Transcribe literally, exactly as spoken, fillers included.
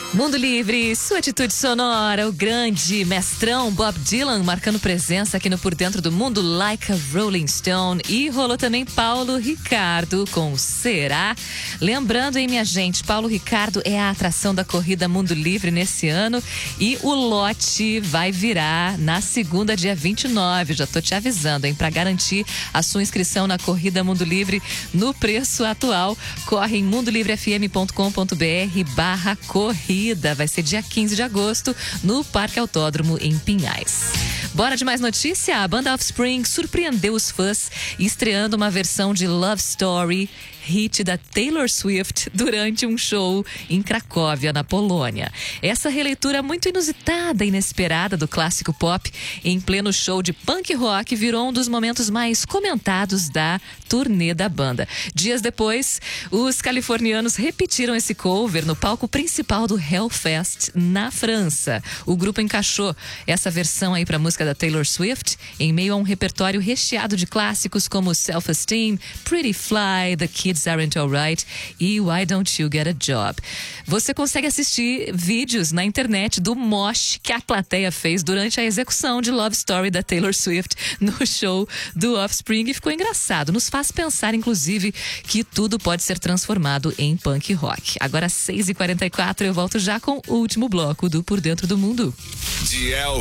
Mundo Livre, sua atitude sonora, o grande mestrão Bob Dylan marcando presença aqui no Por Dentro do Mundo, Like a Rolling Stone. E rolou também Paulo Ricardo com Será. Lembrando, hein, minha gente, Paulo Ricardo é a atração da Corrida Mundo Livre nesse ano e o lote vai virar na segunda, dia vinte e nove. Já tô te avisando, hein, para garantir a sua inscrição na Corrida Mundo Livre no preço atual, corre em mundolivrefm.com.br barra corrida. Vai ser dia quinze de agosto no Parque Autódromo em Pinhais. Bora de mais notícia? A banda Offspring surpreendeu os fãs estreando uma versão de Love Story, hit da Taylor Swift, durante um show em Cracóvia, na Polônia. Essa releitura muito inusitada e inesperada do clássico pop em pleno show de punk rock virou um dos momentos mais comentados da turnê da banda. Dias depois, os californianos repetiram esse cover no palco principal do Hellfest, na França. O grupo encaixou essa versão aí para a música da Taylor Swift em meio a um repertório recheado de clássicos como Self-Esteem, Pretty Fly, The Kids Aren't Alright e Why Don't You Get a Job. Você consegue assistir vídeos na internet do mosh que a plateia fez durante a execução de Love Story da Taylor Swift no show do Offspring e ficou engraçado. Nos faz pensar, inclusive, que tudo pode ser transformado em punk rock. Agora, seis e quarenta e quatro, eu volto já com o último bloco do Por Dentro do Mundo.